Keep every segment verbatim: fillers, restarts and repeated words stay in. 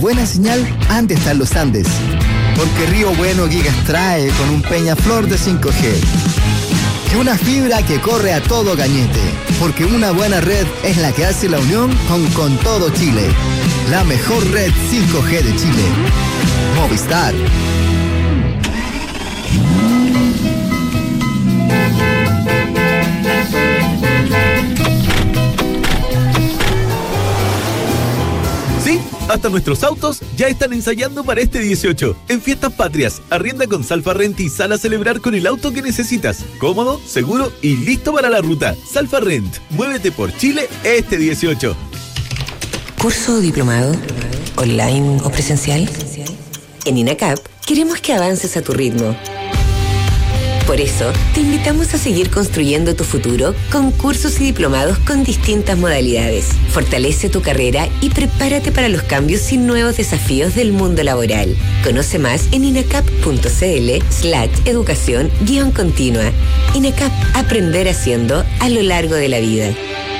Buena señal, antes están los Andes. Porque Río Bueno Gigas trae con un Peñaflor de cinco G. Y una fibra que corre a todo cañete. Porque una buena red es la que hace la unión con, con todo Chile. La mejor red cinco G de Chile. Movistar. Sí, hasta nuestros autos ya están ensayando para este dieciocho. En Fiestas Patrias, arrienda con Salfa Rent y sal a celebrar con el auto que necesitas. Cómodo, seguro y listo para la ruta. Salfa Rent, muévete por Chile este dieciocho. ¿Curso o diplomado? ¿Online o presencial? En INACAP queremos que avances a tu ritmo. Por eso, te invitamos a seguir construyendo tu futuro con cursos y diplomados con distintas modalidades. Fortalece tu carrera y prepárate para los cambios y nuevos desafíos del mundo laboral. Conoce más en inacap.cl slash educación guión continua. INACAP, aprender haciendo a lo largo de la vida.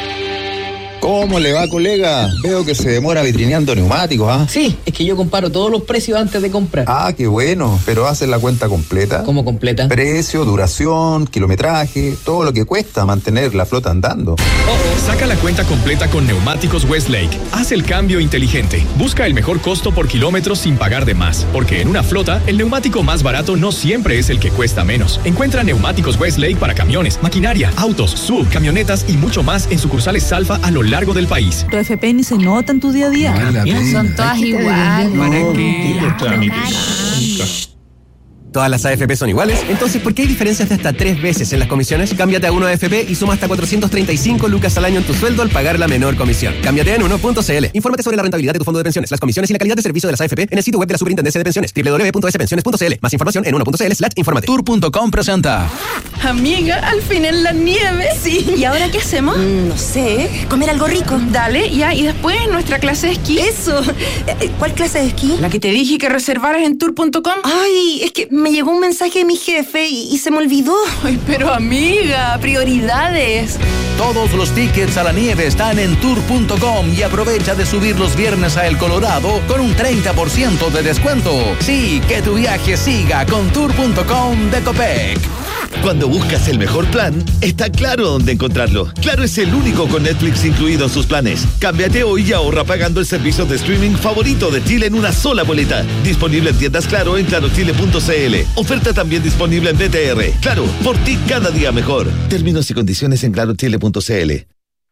¿Cómo le va, colega? Veo que se demora vitrineando neumáticos, ¿ah? ¿eh? Sí, es que yo comparo todos los precios antes de comprar. Ah, qué bueno, pero ¿haces la cuenta completa? ¿Cómo completa? Precio, duración, kilometraje, todo lo que cuesta mantener la flota andando. Oh, oh. Saca la cuenta completa con Neumáticos Westlake. Haz el cambio inteligente. Busca el mejor costo por kilómetro sin pagar de más, porque en una flota, el neumático más barato no siempre es el que cuesta menos. Encuentra Neumáticos Westlake para camiones, maquinaria, autos, sub, camionetas y mucho más en sucursales Salfa a lo largo del país. Tu F P ni se nota en tu día a día. No, son todas iguales. ¿Para qué los trámites? ¿Todas las A F P son iguales? Entonces, ¿por qué hay diferencias de hasta tres veces en las comisiones? Cámbiate a uno A F P y suma hasta cuatrocientos treinta y cinco lucas al año en tu sueldo al pagar la menor comisión. Cámbiate en uno punto c l. Infórmate sobre la rentabilidad de tu fondo de pensiones, las comisiones y la calidad de servicio de las A F P en el sitio web de la Superintendencia de Pensiones, doble u doble u doble u punto s pensiones punto c l. Más información en uno punto c l slash infórmate. Tour punto com presenta. Amiga, al fin en la nieve. Sí. ¿Y ahora qué hacemos? Mm, no sé, comer algo rico. Dale, ya, y después nuestra clase de esquí. Eso. ¿Cuál clase de esquí? La que te dije que reservaras en tour punto com. Ay, es que me llegó un mensaje de mi jefe y, y se me olvidó. Ay, pero amiga, prioridades. Todos los tickets a la nieve están en tour punto com y aprovecha de subir los viernes a El Colorado con un treinta por ciento de descuento. Sí, que tu viaje siga con tour punto com de Copec. Cuando buscas el mejor plan, está Claro dónde encontrarlo. Claro es el único con Netflix incluido en sus planes. Cámbiate hoy y ahorra pagando el servicio de streaming favorito de Chile en una sola boleta. Disponible en tiendas Claro en claro chile punto c l. Oferta también disponible en B T R. Claro, por ti cada día mejor. Términos y condiciones en claro chile punto c l.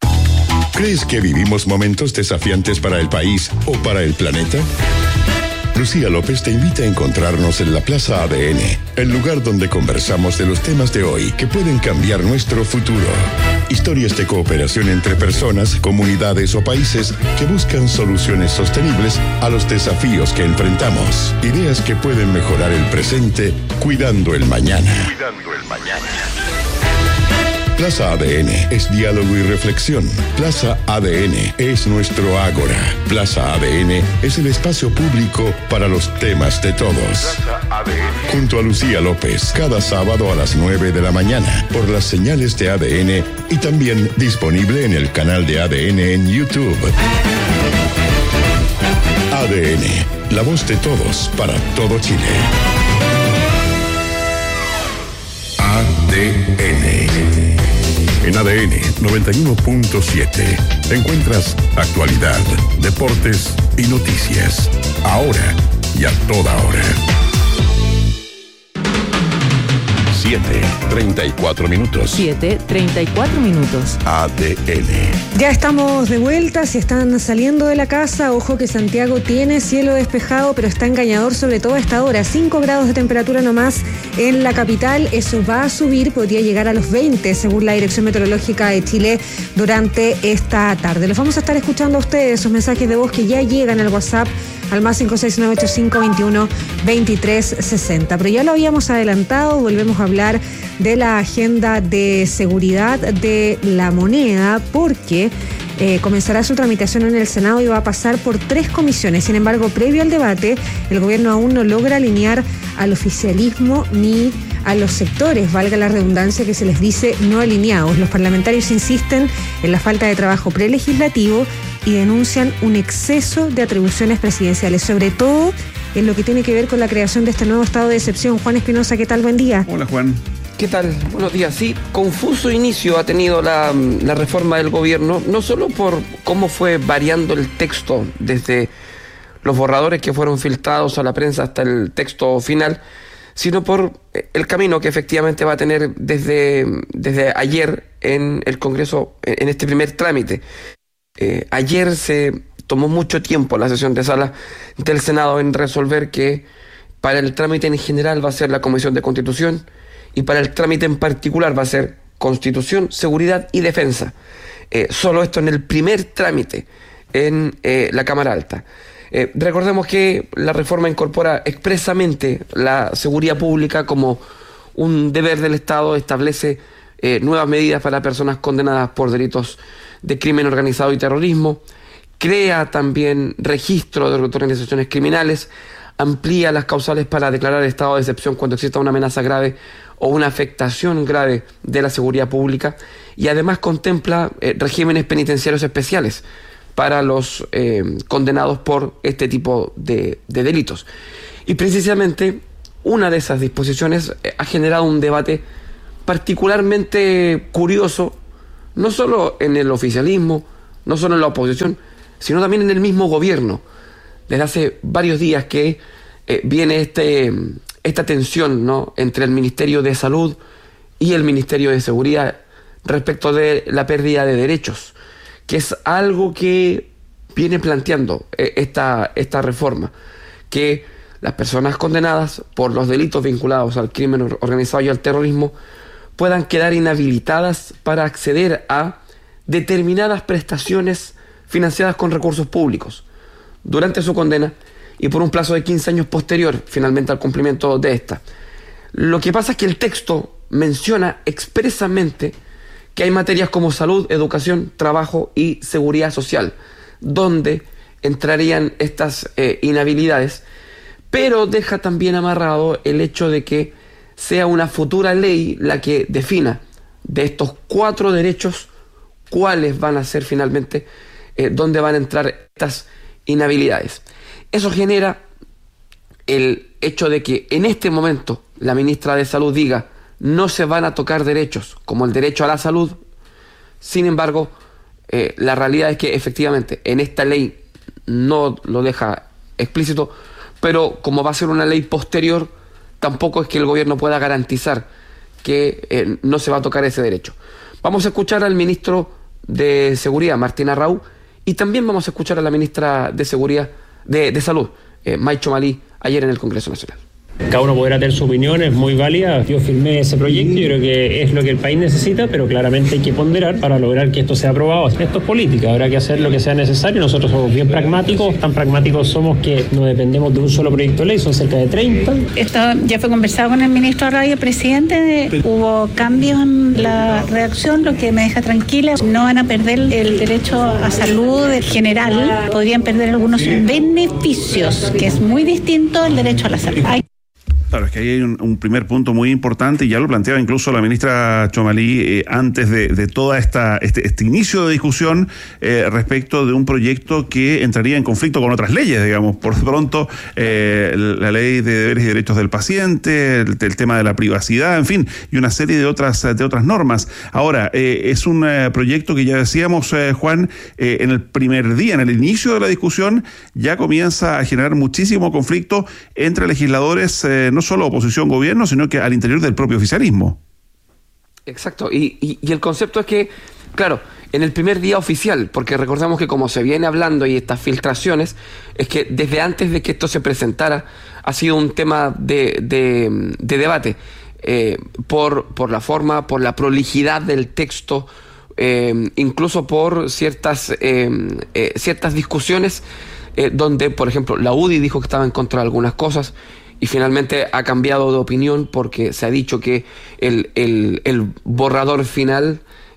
¿Crees que vivimos momentos desafiantes para el país o para el planeta? Lucía López te invita a encontrarnos en la Plaza A D N, el lugar donde conversamos de los temas de hoy que pueden cambiar nuestro futuro. Historias de cooperación entre personas, comunidades o países que buscan soluciones sostenibles a los desafíos que enfrentamos. Ideas que pueden mejorar el presente, cuidando el mañana. Cuidando el mañana. Plaza A D N es diálogo y reflexión. Plaza A D N es nuestro ágora. Plaza A D N es el espacio público para los temas de todos. Plaza A D N. Junto a Lucía López, cada sábado a las nueve de la mañana, por las señales de A D N y también disponible en el canal de A D N en YouTube. A D N, la voz de todos para todo Chile. A D N. En A D N noventa y uno punto siete encuentras actualidad, deportes y noticias. Ahora y a toda hora. siete, treinta y cuatro minutos. siete, treinta y cuatro minutos. A D N. Ya estamos de vuelta, si están saliendo de la casa, ojo que Santiago tiene cielo despejado, pero está engañador sobre todo a esta hora. cinco grados de temperatura nomás en la capital, eso va a subir, podría llegar a los veinte según la Dirección Meteorológica de Chile durante esta tarde. Los vamos a estar escuchando a ustedes, esos mensajes de voz que ya llegan al WhatsApp al más cinco seis nueve ocho cinco veintiuno veintitrés sesenta. Pero ya lo habíamos adelantado, volvemos a hablar de la agenda de seguridad de la moneda, porque eh, comenzará su tramitación en el Senado y va a pasar por tres comisiones. Sin embargo, previo al debate, el gobierno aún no logra alinear al oficialismo ni a los sectores, valga la redundancia, que se les dice no alineados. Los parlamentarios insisten en la falta de trabajo prelegislativo y denuncian un exceso de atribuciones presidenciales, sobre todo en lo que tiene que ver con la creación de este nuevo estado de excepción. Juan Espinosa, ¿qué tal? Buen día. Hola, Juan. ¿Qué tal? Buenos días. Sí, confuso inicio ha tenido la, la reforma del gobierno, no solo por cómo fue variando el texto desde los borradores que fueron filtrados a la prensa hasta el texto final, sino por el camino que efectivamente va a tener desde, desde ayer en el Congreso, en este primer trámite. Eh, ayer se tomó mucho tiempo la sesión de sala del Senado en resolver que para el trámite en general va a ser la Comisión de Constitución y para el trámite en particular va a ser Constitución, Seguridad y Defensa. Eh, solo esto en el primer trámite en eh, la Cámara Alta. Eh, recordemos que la reforma incorpora expresamente la seguridad pública como un deber del Estado, establece eh, nuevas medidas para personas condenadas por delitos de crimen organizado y terrorismo, crea también registro de organizaciones criminales, amplía las causales para declarar estado de excepción cuando exista una amenaza grave o una afectación grave de la seguridad pública y además contempla eh, regímenes penitenciarios especiales para los eh, condenados por este tipo de, de delitos. Y precisamente una de esas disposiciones eh, ha generado un debate particularmente curioso, no solo en el oficialismo, no solo en la oposición, sino también en el mismo gobierno. Desde hace varios días que eh, viene este, esta tensión, ¿no?, entre el Ministerio de Salud y el Ministerio de Seguridad respecto de la pérdida de derechos, que es algo que viene planteando eh, esta, esta reforma, que las personas condenadas por los delitos vinculados al crimen organizado y al terrorismo puedan quedar inhabilitadas para acceder a determinadas prestaciones financiadas con recursos públicos durante su condena y por un plazo de quince años posterior finalmente al cumplimiento de esta. Lo que pasa es que el texto menciona expresamente que hay materias como salud, educación, trabajo y seguridad social, donde entrarían estas eh, inhabilidades, pero deja también amarrado el hecho de que sea una futura ley la que defina de estos cuatro derechos cuáles van a ser finalmente, eh, dónde van a entrar estas inhabilidades. Eso genera el hecho de que en este momento la ministra de Salud diga no se van a tocar derechos como el derecho a la salud. Sin embargo, eh, la realidad es que efectivamente en esta ley no lo deja explícito, pero como va a ser una ley posterior, tampoco es que el gobierno pueda garantizar que eh, no se va a tocar ese derecho. Vamos a escuchar al ministro de Seguridad, Martín Arrau, y también vamos a escuchar a la ministra de Seguridad de, de Salud, eh, May Chomalí, ayer en el Congreso Nacional. Cada uno podrá tener su opinión, es muy válida. Yo firmé ese proyecto, yo creo que es lo que el país necesita, pero claramente hay que ponderar para lograr que esto sea aprobado. Esto es política, habrá que hacer lo que sea necesario. Nosotros somos bien pragmáticos, tan pragmáticos somos que no dependemos de un solo proyecto de ley, son cerca de treinta. Esto ya fue conversado con el ministro Arrau, el presidente. Hubo cambios en la redacción, lo que me deja tranquila. No van a perder el derecho a salud en general, podrían perder algunos beneficios, que es muy distinto al derecho a la salud. Hay Claro, es que ahí hay un, un primer punto muy importante, y ya lo planteaba incluso la ministra Chomalí eh, antes de, de toda esta este, este inicio de discusión eh, respecto de un proyecto que entraría en conflicto con otras leyes, digamos, por pronto eh, la ley de deberes y derechos del paciente, el, el tema de la privacidad, en fin, y una serie de otras de otras normas. Ahora, eh, es un eh, proyecto que ya decíamos, eh, Juan, eh, en el primer día, en el inicio de la discusión, ya comienza a generar muchísimo conflicto entre legisladores, eh, no solo oposición-gobierno, sino que al interior del propio oficialismo. Exacto, y, y, y el concepto es que, claro, en el primer día oficial, porque recordamos que como se viene hablando y estas filtraciones, es que desde antes de que esto se presentara, ha sido un tema de, de, de debate, eh, por, por la forma, por la prolijidad del texto, eh, incluso por ciertas, eh, eh, ciertas discusiones, eh, donde, por ejemplo, la U D I dijo que estaba en contra de algunas cosas, y finalmente ha cambiado de opinión porque se ha dicho que el, el, el borrador final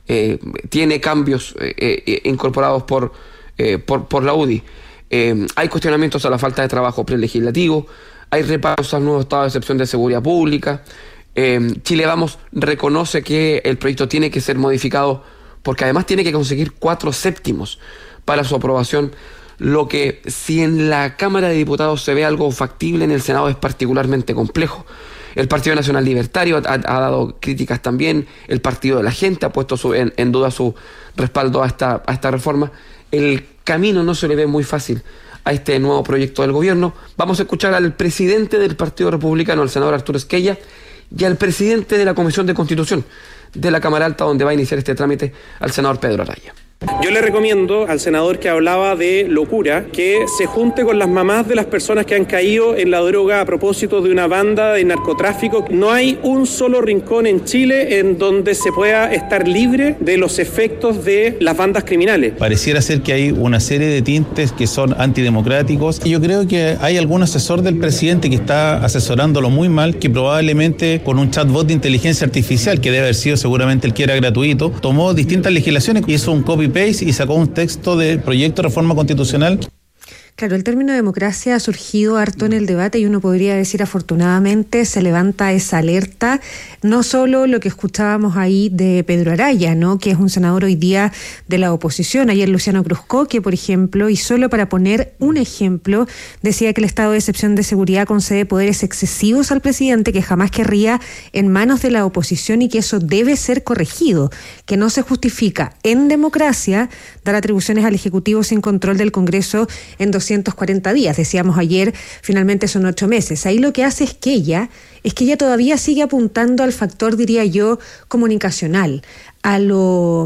eh, tiene cambios eh, eh, incorporados por, eh, por, por la U D I. Eh, hay cuestionamientos a la falta de trabajo prelegislativo, hay reparos al nuevo estado de excepción de seguridad pública. Eh, Chile Vamos reconoce que el proyecto tiene que ser modificado porque además tiene que conseguir cuatro séptimos para su aprobación, lo que si en la Cámara de Diputados se ve algo factible, en el Senado es particularmente complejo. El Partido Nacional Libertario ha, ha dado críticas también, el Partido de la Gente ha puesto su, en, en duda su respaldo a esta, a esta reforma. El camino no se le ve muy fácil a este nuevo proyecto del gobierno. Vamos a escuchar al presidente del Partido Republicano, el senador Arturo Esquella, y al presidente de la Comisión de Constitución de la Cámara Alta, donde va a iniciar este trámite, al senador Pedro Araya. Yo le recomiendo al senador que hablaba de locura que se junte con las mamás de las personas que han caído en la droga a propósito de una banda de narcotráfico. No hay un solo rincón en Chile en donde se pueda estar libre de los efectos de las bandas criminales. Pareciera ser que hay una serie de tintes que son antidemocráticos y yo creo que hay algún asesor del presidente que está asesorándolo muy mal, que probablemente con un chatbot de inteligencia artificial, que debe haber sido seguramente el que era gratuito, tomó distintas legislaciones, hizo un copy paste y sacó un texto del proyecto de reforma constitucional. Claro, el término democracia ha surgido harto en el debate y uno podría decir afortunadamente se levanta esa alerta, no solo lo que escuchábamos ahí de Pedro Araya, ¿no?, que es un senador hoy día de la oposición, ayer Luciano Cruzco, que por ejemplo, y solo para poner un ejemplo, decía que el estado de excepción de seguridad concede poderes excesivos al presidente que jamás querría en manos de la oposición y que eso debe ser corregido, que no se justifica en democracia dar atribuciones al Ejecutivo sin control del Congreso en doscientos cuarenta días, decíamos ayer, finalmente son ocho meses. Ahí lo que hace es que ella, es que ella todavía sigue apuntando al factor, diría yo, comunicacional, a lo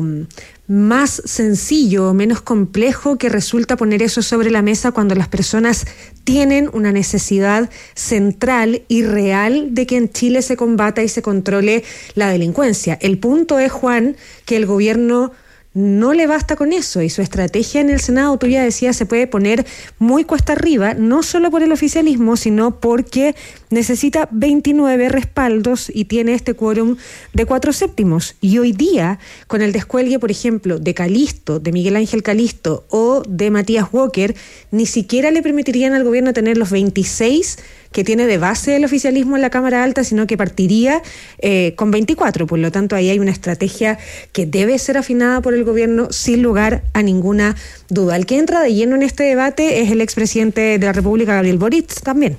más sencillo, menos complejo que resulta poner eso sobre la mesa cuando las personas tienen una necesidad central y real de que en Chile se combata y se controle la delincuencia. El punto es, Juan, que el gobierno no le basta con eso y su estrategia en el Senado, tú ya decías, se puede poner muy cuesta arriba, no solo por el oficialismo, sino porque necesita veintinueve respaldos y tiene este quórum de cuatro séptimos. Y hoy día, con el descuelgue, por ejemplo, de Calisto, de Miguel Ángel Calisto o de Matías Walker, ni siquiera le permitirían al gobierno tener los veintiséis que tiene de base el oficialismo en la Cámara Alta, sino que partiría eh, con veinticuatro. Por lo tanto, ahí hay una estrategia que debe ser afinada por el gobierno sin lugar a ninguna duda. El que entra de lleno en este debate es el expresidente de la República, Gabriel Boric, también.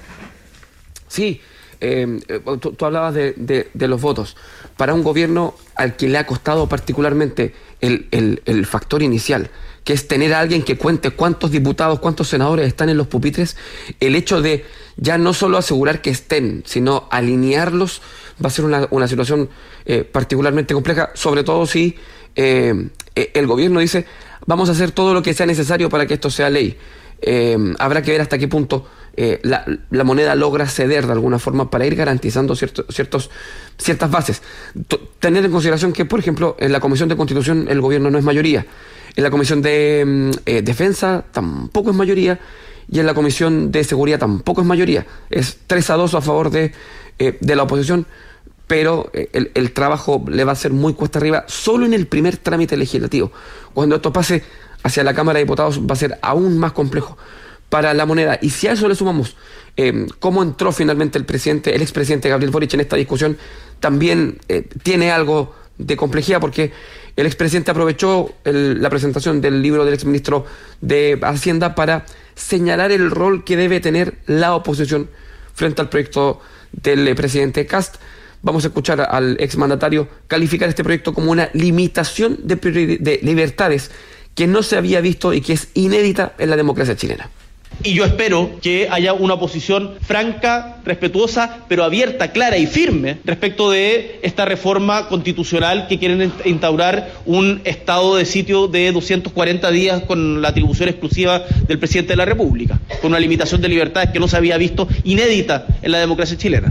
Sí, eh, tú, tú hablabas de, de, de los votos. Para un gobierno al que le ha costado particularmente el, el, el factor inicial, que es tener a alguien que cuente cuántos diputados, cuántos senadores están en los pupitres, el hecho de ya no solo asegurar que estén, sino alinearlos, va a ser una, una situación eh, particularmente compleja, sobre todo si eh, el gobierno dice, vamos a hacer todo lo que sea necesario para que esto sea ley. Eh, habrá que ver hasta qué punto eh, la, la moneda logra ceder de alguna forma para ir garantizando cierto, ciertos, ciertas bases. T- tener en consideración que, por ejemplo, en la Comisión de Constitución el gobierno no es mayoría, en la Comisión de eh, Defensa tampoco es mayoría, y en la Comisión de Seguridad tampoco es mayoría. Es tres a dos a favor de, eh, de la oposición, pero eh, el, el trabajo le va a ser muy cuesta arriba solo en el primer trámite legislativo. Cuando esto pase hacia la Cámara de Diputados va a ser aún más complejo para la moneda. Y si a eso le sumamos eh, cómo entró finalmente el presidente, el expresidente Gabriel Boric en esta discusión, también eh, tiene algo de complejidad, porque el expresidente aprovechó el, la presentación del libro del exministro de Hacienda para señalar el rol que debe tener la oposición frente al proyecto del presidente Kast. Vamos a escuchar al exmandatario calificar este proyecto como una limitación de, priori- de libertades que no se había visto y que es inédita en la democracia chilena. Y yo espero que haya una posición franca, respetuosa, pero abierta, clara y firme respecto de esta reforma constitucional que quieren instaurar un estado de sitio de doscientos cuarenta días con la atribución exclusiva del presidente de la República, con una limitación de libertades que no se había visto, inédita en la democracia chilena.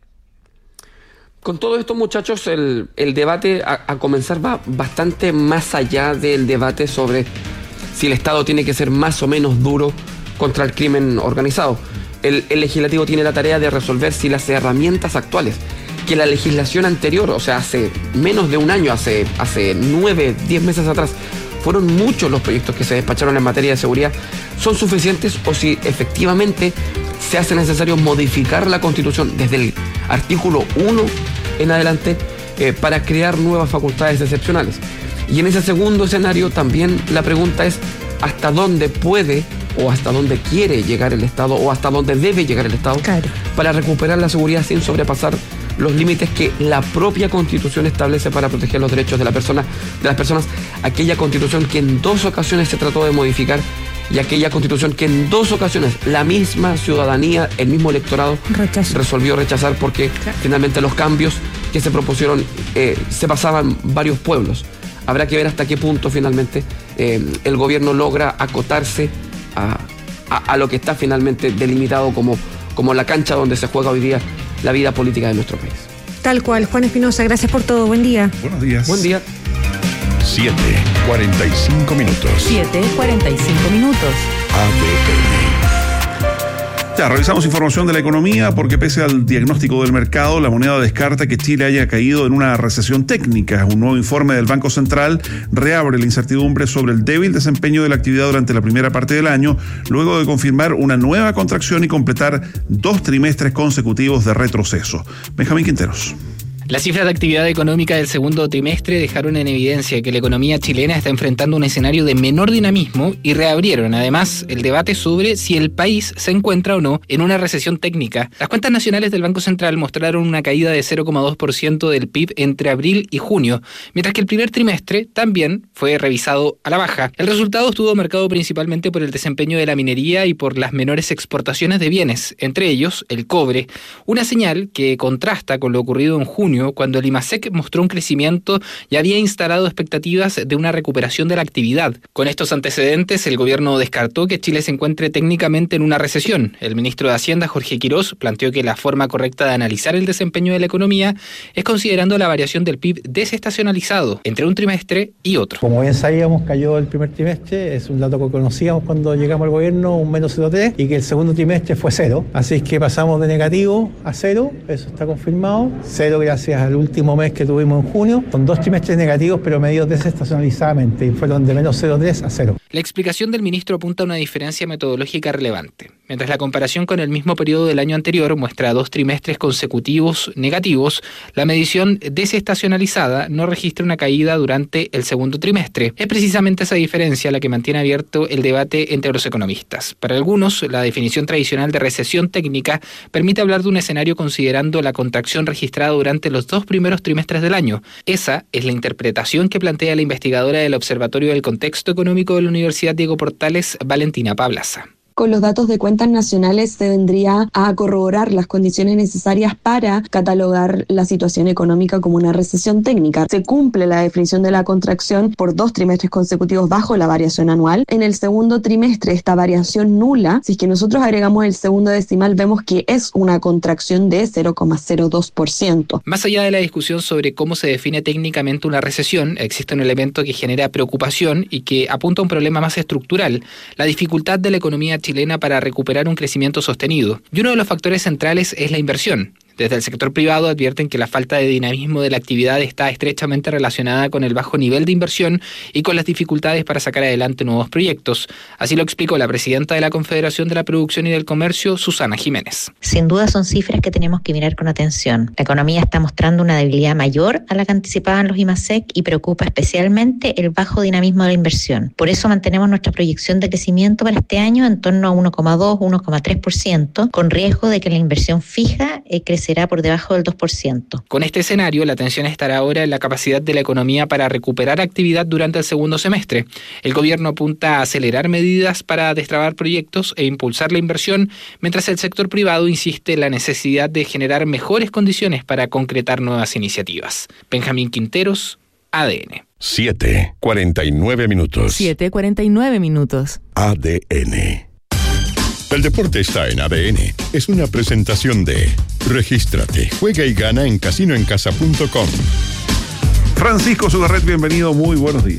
Con todo esto, muchachos, el, el debate a, a comenzar va bastante más allá del debate sobre si el Estado tiene que ser más o menos duro contra el crimen organizado. El, el legislativo tiene la tarea de resolver si las herramientas actuales que la legislación anterior, o sea, hace menos de un año, hace, hace nueve, diez meses atrás, fueron muchos los proyectos que se despacharon en materia de seguridad, son suficientes o si efectivamente se hace necesario modificar la Constitución desde el artículo uno en adelante eh, para crear nuevas facultades excepcionales. Y en ese segundo escenario también la pregunta es hasta dónde puede o hasta dónde quiere llegar el Estado o hasta dónde debe llegar el Estado claro. para recuperar la seguridad sin sobrepasar los límites que la propia Constitución establece para proteger los derechos de la persona, de las personas, aquella Constitución que en dos ocasiones se trató de modificar y aquella Constitución que en dos ocasiones la misma ciudadanía, el mismo electorado Rechazo. resolvió rechazar porque claro. finalmente los cambios que se propusieron eh, se pasaban varios pueblos. Habrá que ver hasta qué punto finalmente eh, el gobierno logra acotarse a, a, a lo que está finalmente delimitado como, como la cancha donde se juega hoy día la vida política de nuestro país. Tal cual. Juan Espinosa, gracias por todo. Buen día. Buenos días. Buen día. siete cuarenta y cinco minutos. siete cuarenta y cinco minutos. A D N. Ya, revisamos información de la economía porque pese al diagnóstico del mercado, la moneda descarta que Chile haya caído en una recesión técnica. Un nuevo informe del Banco Central reabre la incertidumbre sobre el débil desempeño de la actividad durante la primera parte del año, luego de confirmar una nueva contracción y completar dos trimestres consecutivos de retroceso. Benjamín Quinteros. Las cifras de actividad económica del segundo trimestre dejaron en evidencia que la economía chilena está enfrentando un escenario de menor dinamismo y reabrieron además el debate sobre si el país se encuentra o no en una recesión técnica. Las cuentas nacionales del Banco Central mostraron una caída de cero coma dos por ciento del P I B entre abril y junio, mientras que el primer trimestre también fue revisado a la baja. El resultado estuvo marcado principalmente por el desempeño de la minería y por las menores exportaciones de bienes, entre ellos el cobre, una señal que contrasta con lo ocurrido en junio cuando el IMASEC mostró un crecimiento y había instalado expectativas de una recuperación de la actividad. Con estos antecedentes, el gobierno descartó que Chile se encuentre técnicamente en una recesión. El ministro de Hacienda, Jorge Quirós, planteó que la forma correcta de analizar el desempeño de la economía es considerando la variación del P I B desestacionalizado entre un trimestre y otro. Como bien sabíamos, cayó el primer trimestre, es un dato que conocíamos cuando llegamos al gobierno, un menos cero coma tres, y que el segundo trimestre fue cero. Así es que pasamos de negativo a cero, eso está confirmado. Cero gracias al último mes que tuvimos en junio, con dos trimestres negativos pero medidos desestacionalizadamente y fueron de menos cero coma tres a cero. La explicación del ministro apunta a una diferencia metodológica relevante. Mientras la comparación con el mismo periodo del año anterior muestra dos trimestres consecutivos negativos, la medición desestacionalizada no registra una caída durante el segundo trimestre. Es precisamente esa diferencia la que mantiene abierto el debate entre los economistas. Para algunos, la definición tradicional de recesión técnica permite hablar de un escenario considerando la contracción registrada durante los dos primeros trimestres del año. Esa es la interpretación que plantea la investigadora del Observatorio del Contexto Económico de la Universidad Diego Portales, Valentina Pablaza. Con los datos de cuentas nacionales se vendría a corroborar las condiciones necesarias para catalogar la situación económica como una recesión técnica. Se cumple la definición de la contracción por dos trimestres consecutivos bajo la variación anual. En el segundo trimestre, esta variación nula, si es que nosotros agregamos el segundo decimal, vemos que es una contracción de cero coma cero dos por ciento. Más allá de la discusión sobre cómo se define técnicamente una recesión, existe un elemento que genera preocupación y que apunta a un problema más estructural, la dificultad de la economía chilena chilena para recuperar un crecimiento sostenido. Y uno de los factores centrales es la inversión. Desde el sector privado advierten que la falta de dinamismo de la actividad está estrechamente relacionada con el bajo nivel de inversión y con las dificultades para sacar adelante nuevos proyectos. Así lo explicó la presidenta de la Confederación de la Producción y del Comercio, Susana Jiménez. Sin duda son cifras que tenemos que mirar con atención. La economía está mostrando una debilidad mayor a la que anticipaban los IMASEC y preocupa especialmente el bajo dinamismo de la inversión. Por eso mantenemos nuestra proyección de crecimiento para este año en torno a uno coma dos, uno coma tres por ciento, con riesgo de que la inversión fija eh, crezca será por debajo del dos por ciento. Con este escenario, la atención estará ahora en la capacidad de la economía para recuperar actividad durante el segundo semestre. El gobierno apunta a acelerar medidas para destrabar proyectos e impulsar la inversión, mientras el sector privado insiste en la necesidad de generar mejores condiciones para concretar nuevas iniciativas. Benjamín Quinteros, A D N. siete cuarenta y nueve minutos. siete cuarenta y nueve minutos. A D N. El deporte está en A D N. Es una presentación de Regístrate, juega y gana en casino en casa punto com. Francisco Sugarret, bienvenido, muy buenos días.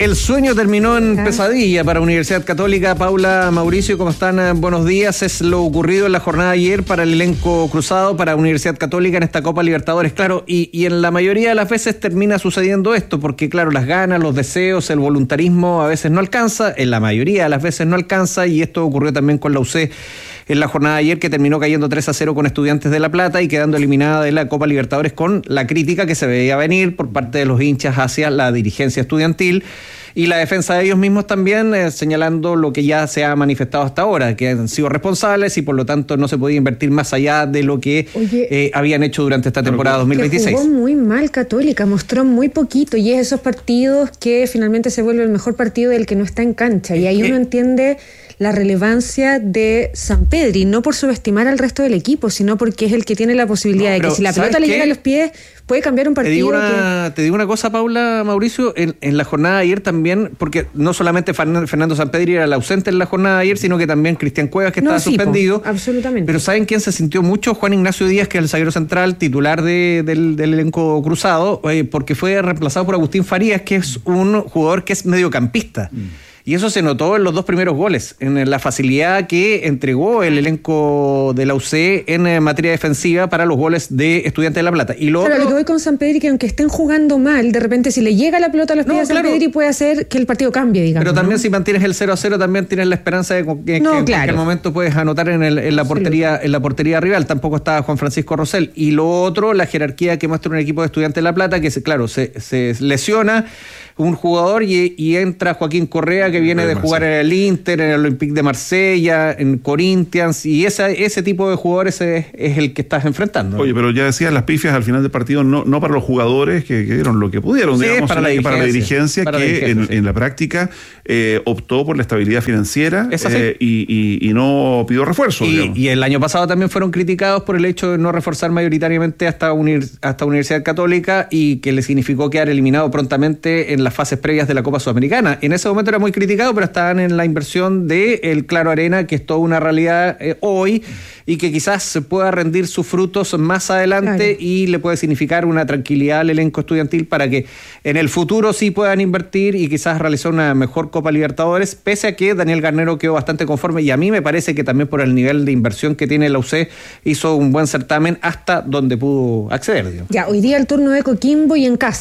El sueño terminó en pesadilla para Universidad Católica. Paula, Mauricio, ¿cómo están? Buenos días. Es lo ocurrido en la jornada de ayer para el elenco cruzado, para Universidad Católica en esta Copa Libertadores. Claro, y, y en la mayoría de las veces termina sucediendo esto, porque claro, las ganas, los deseos, el voluntarismo a veces no alcanza, en la mayoría de las veces no alcanza, y esto ocurrió también con la U C en la jornada de ayer, que terminó cayendo tres a cero con Estudiantes de La Plata y quedando eliminada de la Copa Libertadores con la crítica que se veía venir por parte de los hinchas hacia la dirigencia estudiantil y la defensa de ellos mismos también, eh, señalando lo que ya se ha manifestado hasta ahora, que han sido responsables y por lo tanto no se podía invertir más allá de lo que Oye, eh, habían hecho durante esta temporada dos mil veintiséis. Jugó muy mal Católica, mostró muy poquito, y es esos partidos que finalmente se vuelve el mejor partido del que no está en cancha, y ahí uno entiende la relevancia de Sampedri, no por subestimar al resto del equipo, sino porque es el que tiene la posibilidad no, de que si la pelota le llega a los pies, puede cambiar un partido. Te digo una, que... te digo una cosa, Paula, Mauricio, en, en la jornada de ayer también, porque no solamente Fernando Sampedri era el ausente en la jornada de ayer, sino que también Cristian Cuevas, que no, estaba sí, suspendido. Po, absolutamente. Pero ¿saben quién se sintió mucho? Juan Ignacio Díaz, que es el zaguero central, titular de, del, del elenco cruzado, eh, porque fue reemplazado por Agustín Farías, que es un jugador que es mediocampista. Mm. Y eso se notó en los dos primeros goles, en la facilidad que entregó el elenco de la U C en materia defensiva para los goles de Estudiantes de La Plata. Y lo Pero otro... lo que voy con Sampedri, que aunque estén jugando mal, de repente si le llega la pelota a los pies no, a Sampedri claro. puede hacer que el partido cambie, digamos. Pero también ¿no? si mantienes el cero a cero, también tienes la esperanza de que, no, que en claro. cualquier momento puedes anotar en, el, en, la portería, en la portería rival. Tampoco estaba Juan Francisco Rosell. Y lo otro, la jerarquía que muestra un equipo de Estudiantes de La Plata, que se, claro, se, se lesiona un jugador y, y entra Joaquín Correa, que viene de jugar en el Inter, en el Olympique de Marsella, en Corinthians, y esa, ese tipo de jugadores es, es el que estás enfrentando. Oye, pero ya decías, las pifias al final del partido no, no para los jugadores que, que dieron lo que pudieron, sí, digamos, para la, para la dirigencia para que la dirigencia, en, sí. en la práctica eh, optó por la estabilidad financiera eh, y, y, y no pidió refuerzo. Y, y el año pasado también fueron criticados por el hecho de no reforzar mayoritariamente hasta, unir, hasta Universidad Católica, y que le significó quedar eliminado prontamente en las fases previas de la Copa Sudamericana. En ese momento era muy criticado, pero estaban en la inversión de el Claro Arena, que es toda una realidad eh, hoy, y que quizás se pueda rendir sus frutos más adelante, claro. y le puede significar una tranquilidad al elenco estudiantil para que en el futuro sí puedan invertir y quizás realizar una mejor Copa Libertadores, pese a que Daniel Garnero quedó bastante conforme, y a mí me parece que también por el nivel de inversión que tiene la U C hizo un buen certamen hasta donde pudo acceder. Digamos. Ya, hoy día el turno de Coquimbo y en casa.